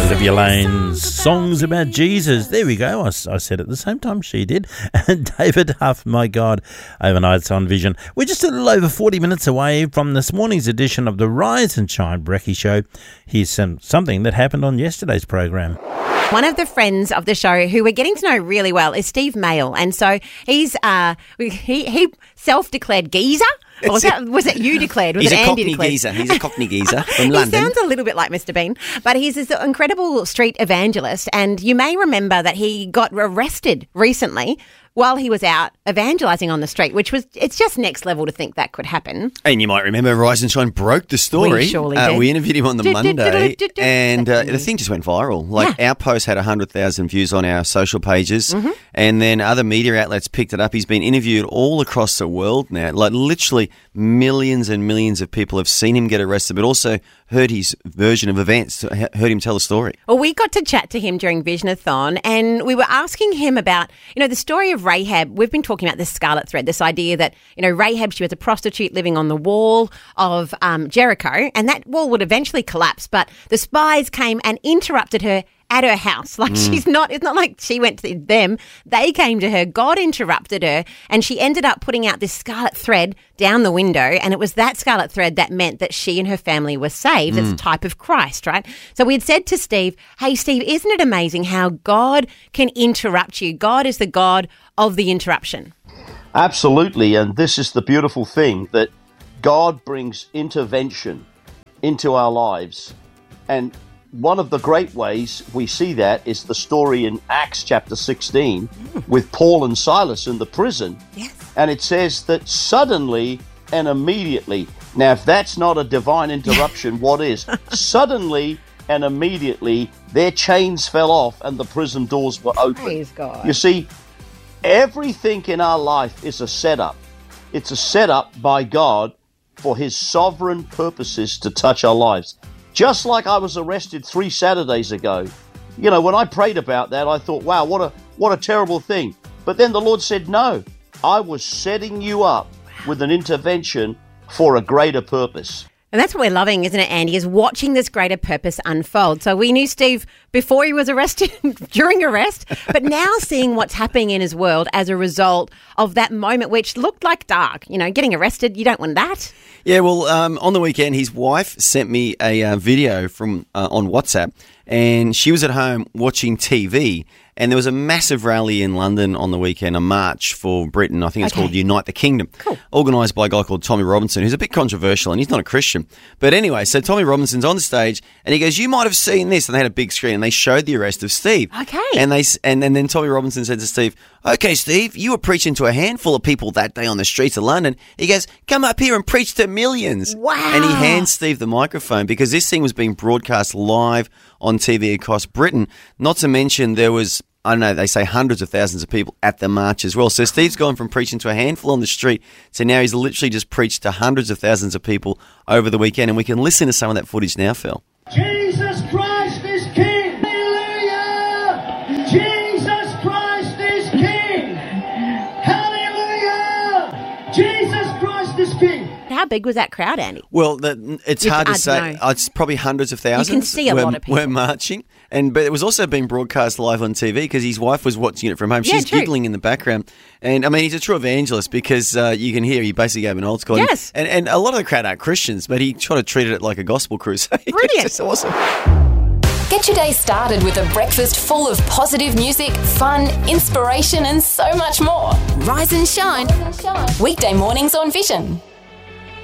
Olivia Lane's Songs About Jesus. There we go. I said it at the same time she did. And David Huff, My God, overnight on Vision. We're just a little over 40 minutes away from this morning's edition of the Rise and Shine Brekkie Show. Here's something that happened on yesterday's program. One of the friends of the show who we're getting to know really well is Steve Mail. And so he's he self-declared geezer. Or was it you declared? Was He's it a Andy Cockney declared? geezer. He's a Cockney geezer from London. He sounds a little bit like Mr. Bean, but he's this incredible street evangelist. And you may remember that he got arrested recently while he was out evangelising on the street, it's just next level to think that could happen. And you might remember Rise and Shine broke the story. We surely did. We interviewed him on the Monday, and the thing just went viral. Our post had 100,000 views on our social pages, and then other media outlets picked it up. He's been interviewed all across the world now. Like literally millions and millions of people have seen him get arrested, but also heard his version of events, heard him tell the story. Well, we got to chat to him during Visionathon, and we were asking him about, the story of Rahab. We've been talking about this scarlet thread, this idea that, Rahab, she was a prostitute living on the wall of Jericho, and that wall would eventually collapse, but the spies came and interrupted her at her house. It's not like she went to them. They came to her. God interrupted her, and she ended up putting out this scarlet thread down the window, and it was that scarlet thread that meant that she and her family were saved. It's a type of Christ, right? So we had said to Steve, hey, Steve, isn't it amazing how God can interrupt you? God is the God of the interruption. Absolutely, and this is the beautiful thing, that God brings intervention into our lives, and one of the great ways we see that is the story in Acts chapter 16 with Paul and Silas in the prison. Yes. And it says that suddenly and immediately. Now, if that's not a divine interruption, what is? Suddenly and immediately their chains fell off and the prison doors were open. Praise God. You see, everything in our life is a setup. It's a setup by God for his sovereign purposes to touch our lives. Just like I was arrested 3 Saturdays ago. When I prayed about that, I thought, wow, what a terrible thing. But then the Lord said, no, I was setting you up with an intervention for a greater purpose. And that's what we're loving, isn't it, Andy, is watching this greater purpose unfold. So we knew Steve before he was arrested, during arrest, but now seeing what's happening in his world as a result of that moment, which looked like dark. Getting arrested, you don't want that. Yeah, well, on the weekend, his wife sent me a video from on WhatsApp, and she was at home watching TV, and there was a massive rally in London on the weekend, a march for Britain. I think it's called Unite the Kingdom, organised by a guy called Tommy Robinson, who's a bit controversial, and he's not a Christian. But anyway, so Tommy Robinson's on the stage, and he goes, you might have seen this, and they had a big screen, and they showed the arrest of Steve. Okay. And then Tommy Robinson said to Steve, okay, Steve, you were preaching to a handful of people that day on the streets of London. He goes, come up here and preach to millions. Wow. And he hands Steve the microphone because this thing was being broadcast live on TV across Britain. Not to mention there was, I don't know, they say hundreds of thousands of people at the march as well. So Steve's gone from preaching to a handful on the street to now he's literally just preached to hundreds of thousands of people over the weekend. And we can listen to some of that footage now, Phil. Jesus Christ is King! Hallelujah! Jesus Christ is King! Hallelujah! Jesus Christ is King! How big was that crowd, Andy? Well, it's hard to say. It's probably hundreds of thousands. You can see a lot of people. Were marching. But it was also being broadcast live on TV because his wife was watching it from home. She's giggling in the background. And, he's a true evangelist because you can hear he basically gave an old school. Yes. And a lot of the crowd aren't Christians, but he sort of treated it like a gospel crusade. Brilliant. It's awesome. Get your day started with a breakfast full of positive music, fun, inspiration and so much more. Rise and Shine. Weekday mornings on Vision.